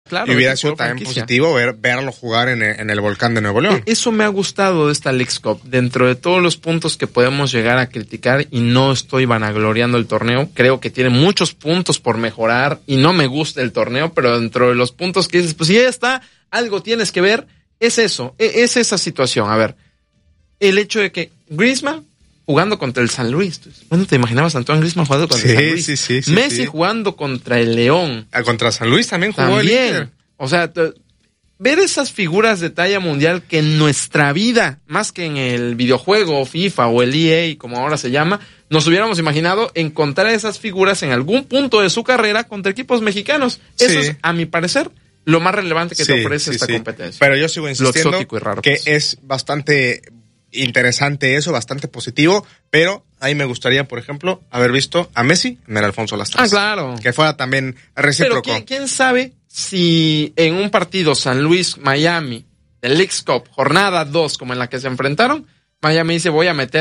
Claro, y hubiera sido también positivo verlo jugar en el Volcán de Nuevo León. Eso me ha gustado de esta Leagues Cup. Dentro de todos los puntos que podemos llegar a criticar, y no estoy vanagloriando el torneo, creo que tiene muchos puntos por mejorar y no me gusta el torneo, pero dentro de los puntos que dices, pues si ya está, algo tienes que ver, es eso, es esa situación. A ver, el hecho de que Griezmann jugando contra el San Luis. ¿Cuándo te imaginabas a Antoine Griezmann jugando contra el San Luis? Sí, Messi jugando contra el León. Contra San Luis también jugó el Inter. O sea, ver esas figuras de talla mundial que en nuestra vida, más que en el videojuego FIFA o el EA, como ahora se llama, nos hubiéramos imaginado encontrar esas figuras en algún punto de su carrera contra equipos mexicanos. Eso es, a mi parecer, lo más relevante que te ofrece esta competencia. Pero yo sigo insistiendo que es bastante interesante eso, bastante positivo, pero ahí me gustaría, por ejemplo, haber visto a Messi en el Alfonso Lastras. Claro. Que fuera también recíproco. Pero ¿quién sabe si en un partido San Luis-Miami de Leagues Cup, jornada 2, como en la que se enfrentaron, Miami dice voy a meter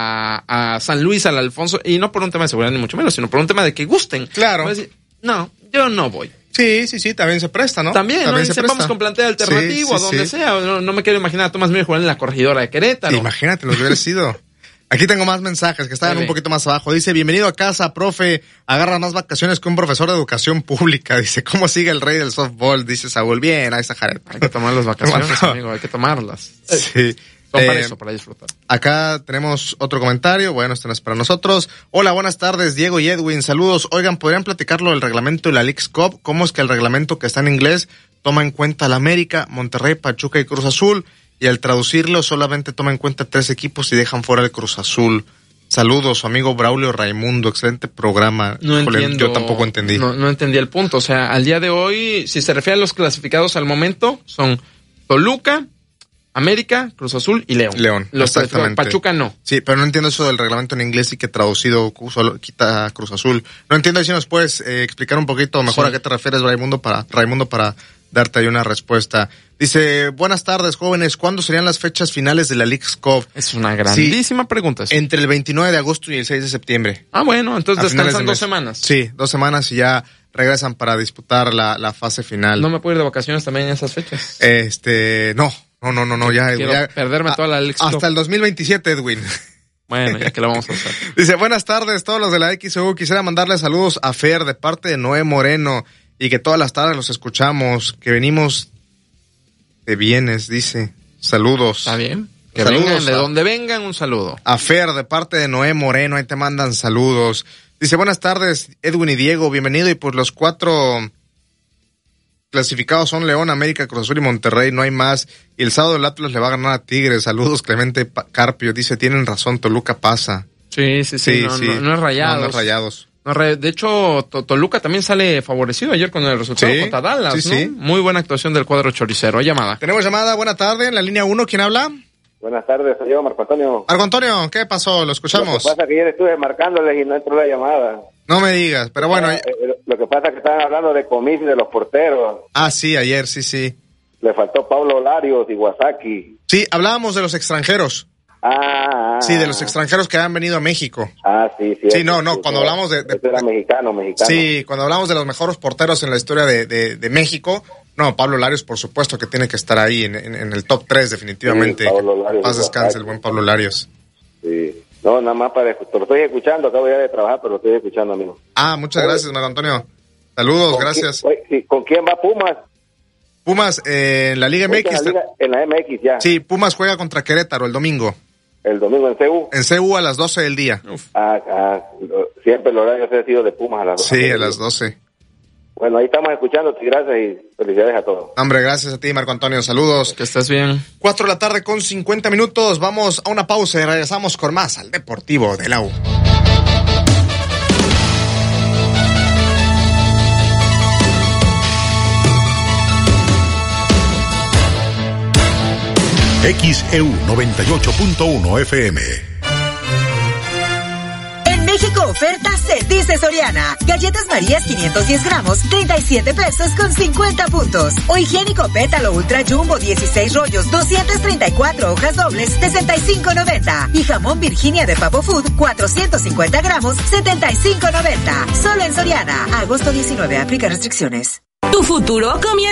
a San Luis al Alfonso, y no por un tema de seguridad ni mucho menos, sino por un tema de que gusten. Claro. Decir, no, yo no voy. Sí, también se presta, ¿no? También ¿no? Se vamos con plantel alternativo, a donde sea. No me quiero imaginar a Tomás Miller jugando en la Corregidora de Querétaro. Imagínate, lo que hubiera sido. Aquí tengo más mensajes que están un poquito más abajo. Dice, bienvenido a casa, profe. Agarra más vacaciones que un profesor de educación pública. Dice, ¿cómo sigue el rey del softball? Dice Saúl. Bien, ahí está Jared. Hay que tomar las vacaciones, amigo. Hay que tomarlas. Sí. Son para eso, para disfrutar. Acá tenemos otro comentario. Bueno, esto no es para nosotros. Hola, buenas tardes, Diego y Edwin. Saludos. Oigan, ¿podrían platicarlo del reglamento de la Leagues Cup? ¿Cómo es que el reglamento que está en inglés toma en cuenta al América, Monterrey, Pachuca y Cruz Azul? Y al traducirlo solamente toma en cuenta 3 equipos y dejan fuera el Cruz Azul. Saludos, su amigo Braulio Raimundo. Excelente programa. No entiendo. Yo tampoco entendí. No entendí el punto. O sea, al día de hoy, si se refiere a los clasificados al momento, son Toluca, América, Cruz Azul y León. Exactamente. Pachuca no. Sí, pero no entiendo eso del reglamento en inglés y que traducido solo quita Cruz Azul. No entiendo, y si nos puedes explicar un poquito mejor a qué te refieres, Raimundo, para darte ahí una respuesta. Dice, buenas tardes, jóvenes. ¿Cuándo serían las fechas finales de la Leagues Cup? Es una grandísima pregunta. Sí. Entre el 29 de agosto y el 6 de septiembre. Bueno, entonces descansan 2 semanas. Sí, 2 semanas y ya regresan para disputar la fase final. ¿No me puedo ir de vacaciones también en esas fechas? No, ya. Quiero perderme toda la Leagues Cup. Hasta el 2027, Edwin. Bueno, ya que lo vamos a hacer. Dice, buenas tardes, todos los de la XU. Quisiera mandarle saludos a Fer de parte de Noé Moreno y que todas las tardes los escuchamos, que venimos de bienes, dice. Saludos. Está bien. Que saludos vengan, de donde vengan, un saludo. A Fer de parte de Noé Moreno, ahí te mandan saludos. Dice, buenas tardes, Edwin y Diego, bienvenido. Y pues los 4 clasificados son León, América, Cruz Azul y Monterrey, no hay más. Y el sábado el Atlas le va a ganar a Tigres. Saludos, Clemente Carpio. Dice, tienen razón, Toluca pasa. Sí. No es Rayados. No es Rayados. De hecho, Toluca también sale favorecido ayer con el resultado contra Dallas, ¿no? Sí. Muy buena actuación del cuadro choricero. Hay llamada. Tenemos llamada, buena tarde, en la línea 1, ¿quién habla? Buenas tardes, soy yo, Marco Antonio. Marco Antonio, ¿qué pasó? Lo escuchamos. Lo que pasa es que ayer estuve marcándoles y no entró la llamada. No me digas, pero bueno. Lo que pasa es que estaban hablando de Comis y de los porteros. Sí, ayer, sí. Le faltó Pablo Larios y Iwasaki. Sí, hablábamos de los extranjeros. Sí, de los extranjeros que han venido a México. Sí. Sí, cuando hablamos de era mexicano. Sí, cuando hablamos de los mejores porteros en la historia de México, Pablo Larios, por supuesto que tiene que estar ahí en el top 3, definitivamente. Sí, Pablo Larios, paz descanse el buen Pablo Larios. Sí. No, nada más lo estoy escuchando, acabo ya de trabajar, pero lo estoy escuchando, amigo. Muchas gracias, Marco Antonio. Saludos, gracias. ¿Con quién va Pumas? Pumas, en la Liga MX. En la MX, ya. Sí, Pumas juega contra Querétaro el domingo. ¿El domingo en CU? En CU a las 12 del día. Siempre el horario ha sido de Pumas a las 12. Sí, a las 12. Bueno, ahí estamos escuchándote, gracias y felicidades a todos. Hombre, gracias a ti, Marco Antonio, saludos. Que estés bien. 4 de la tarde con 50 minutos, vamos a una pausa y regresamos con más al Deportivo de la U. XEU 98.1 FM. En México oferta se dice Soriana. Galletas Marías 510 gramos, 37 pesos con 50 puntos. O higiénico Pétalo Ultra Jumbo 16 rollos, 234 hojas dobles, 65.90. Y jamón Virginia de Pavo Food 450 gramos, 75.90. Solo en Soriana. Agosto 19, aplica restricciones. Tu futuro comienza.